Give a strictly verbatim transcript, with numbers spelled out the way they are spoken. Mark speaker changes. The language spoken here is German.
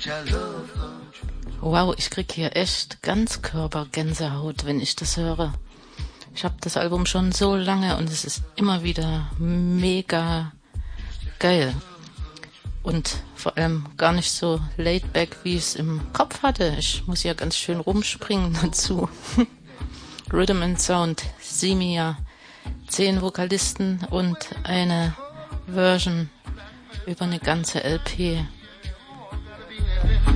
Speaker 1: Wow, ich krieg hier echt Ganzkörpergänsehaut, wenn ich das höre. Ich habe das Album schon so lange und es ist immer wieder mega geil. Und vor allem gar nicht so laid back, wie ich es im Kopf hatte. Ich muss ja ganz schön rumspringen dazu. Rhythm and Sound, Simia, zehn Vokalisten und eine Version über eine ganze L P.